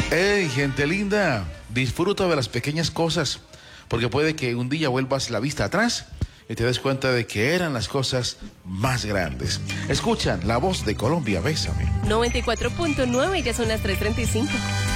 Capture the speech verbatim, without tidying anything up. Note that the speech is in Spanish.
Hey, gente linda, disfruta de las pequeñas cosas, porque puede que un día vuelvas la vista atrás y te des cuenta de que eran las cosas más grandes. Escuchan la voz de Colombia, Bésame. noventa y cuatro punto nueve, ya son las tres treinta y cinco.